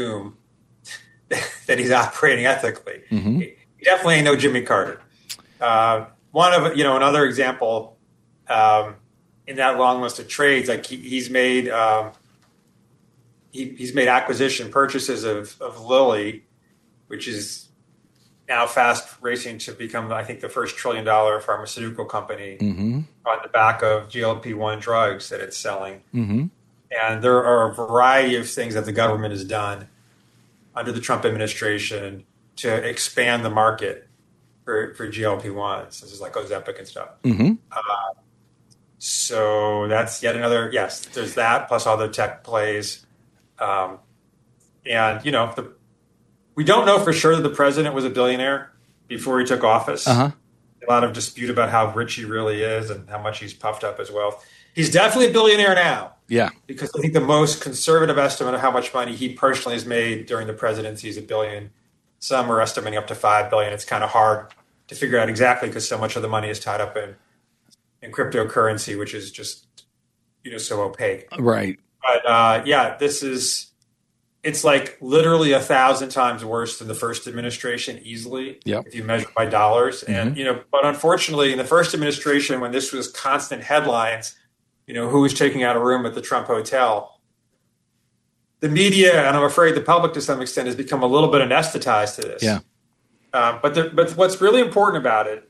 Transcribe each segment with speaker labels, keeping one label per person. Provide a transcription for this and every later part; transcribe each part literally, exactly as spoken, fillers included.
Speaker 1: assume that he's operating ethically.
Speaker 2: Mm-hmm.
Speaker 1: He definitely ain't no Jimmy Carter. Uh, one of, you know, another example um, in that long list of trades, like he, he's made um, he, he's made acquisition purchases of, of Lilly, which is now fast racing to become, I think, the first trillion dollar pharmaceutical company
Speaker 2: mm-hmm.
Speaker 1: on the back of G L P one drugs that it's selling.
Speaker 2: Mm-hmm.
Speaker 1: And there are a variety of things that the government has done under the Trump administration to expand the market for, for G L P ones. This is like Ozempic and stuff.
Speaker 2: Mm-hmm.
Speaker 1: Uh, so that's yet another, yes, there's that plus all the tech plays. Um, and, you know, the, we don't know for sure that the president was a billionaire before he took office.
Speaker 2: Uh-huh.
Speaker 1: A lot of dispute about how rich he really is and how much he's puffed up his wealth. He's definitely a billionaire now.
Speaker 2: Yeah.
Speaker 1: Because I think the most conservative estimate of how much money he personally has made during the presidency is a billion. Some are estimating up to five billion. It's kind of hard to figure out exactly because so much of the money is tied up in, in cryptocurrency, which is just, you know, so opaque.
Speaker 2: Right.
Speaker 1: But uh, yeah, this is, it's like literally a thousand times worse than the first administration easily,
Speaker 2: yep.
Speaker 1: if you measure by dollars.
Speaker 2: Mm-hmm.
Speaker 1: And, you know, but unfortunately in the first administration, when this was constant headlines, you know, who was taking out a room at the Trump Hotel, the media, and I'm afraid the public to some extent, has become a little bit anesthetized to this.
Speaker 2: Yeah.
Speaker 1: Uh, but the, but what's really important about it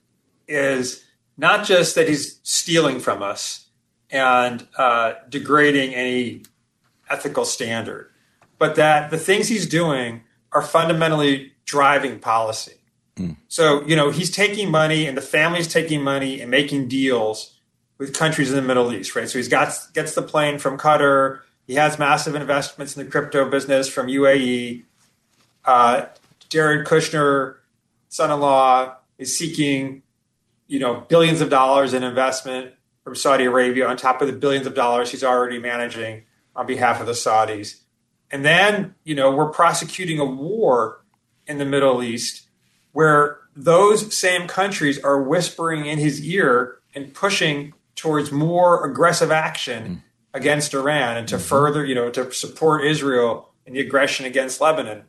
Speaker 1: is not just that he's stealing from us and uh, degrading any ethical standard, but that the things he's doing are fundamentally driving policy. Mm. So, you know, he's taking money and the family's taking money and making deals with countries in the Middle East, right? So he's got gets the plane from Qatar. He has massive investments in the crypto business from U A E. Uh, Jared Kushner, son-in-law, is seeking, you know, billions of dollars in investment from Saudi Arabia on top of the billions of dollars he's already managing on behalf of the Saudis. And then, you know, we're prosecuting a war in the Middle East where those same countries are whispering in his ear and pushing towards more aggressive action mm. against Iran and to mm-hmm. further, you know, to support Israel in the aggression against Lebanon.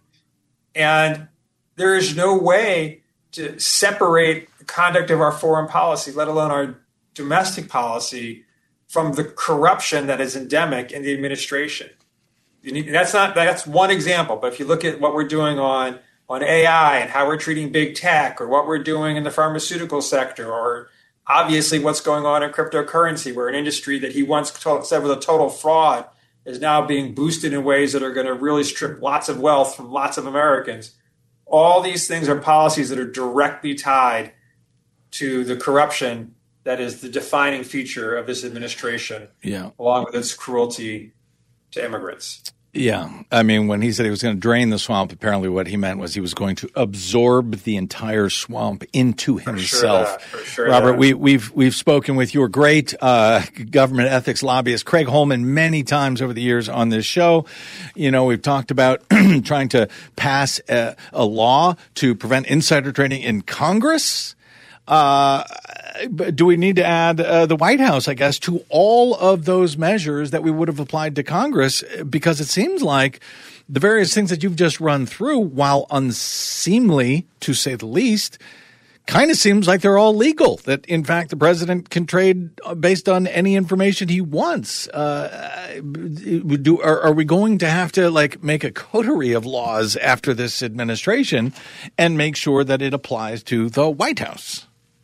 Speaker 1: And there is no way to separate the conduct of our foreign policy, let alone our domestic policy, from the corruption that is endemic in the administration. You need, that's not that's one example, but if you look at what we're doing on, on A I and how we're treating big tech, or what we're doing in the pharmaceutical sector, or obviously what's going on in cryptocurrency, where an industry that he once said was a total fraud is now being boosted in ways that are going to really strip lots of wealth from lots of Americans. All these things are policies that are directly tied to the corruption that is the defining feature of this administration,
Speaker 2: yeah.
Speaker 1: along with its cruelty to immigrants.
Speaker 2: Yeah. I mean, when he said he was going to drain the swamp, apparently what he meant was he was going to absorb the entire swamp into
Speaker 1: For
Speaker 2: himself.
Speaker 1: Sure that, sure
Speaker 2: Robert,
Speaker 1: that.
Speaker 2: we, we've we've spoken with your great uh, government ethics lobbyist, Craig Holman, many times over the years on this show. You know, we've talked about trying to pass a, a law to prevent insider trading in Congress. Uh, do we need to add uh, the White House, I guess, to all of those measures that we would have applied to Congress? Because it seems like the various things that you've just run through, while unseemly, to say the least, kind of seems like they're all legal, that, in fact, the president can trade based on any information he wants. Uh, do, are, are we going to have to, like, make a coterie of laws after this administration and make sure that it applies to the White House?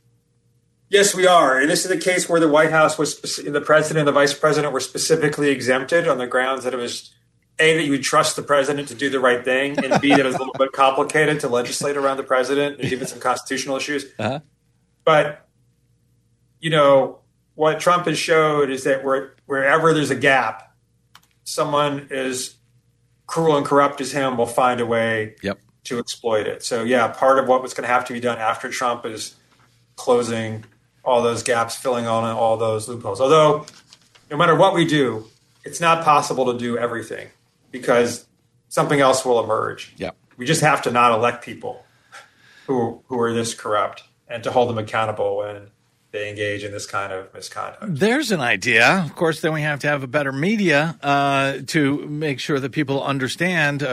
Speaker 1: Yes, we are. And this is the case where the White House was, the president and the vice president were specifically exempted on the grounds that it was, A, that you would trust the president to do the right thing, and B, that it was a little bit complicated to legislate around the president and given some constitutional issues.
Speaker 2: Uh-huh.
Speaker 1: But, you know, what Trump has showed is that where, wherever there's a gap, someone as cruel and corrupt as him will find a way
Speaker 2: yep.
Speaker 1: to exploit it. So, yeah, part of what was going to have to be done after Trump is closing all those gaps, filling on all those loopholes. Although, no matter what we do, it's not possible to do everything because something else will emerge.
Speaker 2: Yeah.
Speaker 1: We just have to not elect people who who are this corrupt and to hold them accountable when they engage in this kind of misconduct.
Speaker 2: There's an idea. Of course, then we have to have a better media uh, to make sure that people understand.